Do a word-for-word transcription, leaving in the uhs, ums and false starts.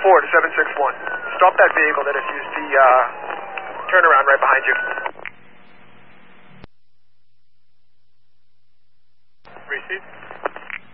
four to seven six one. Stop that vehicle that has used the uh, turnaround right behind you. Received.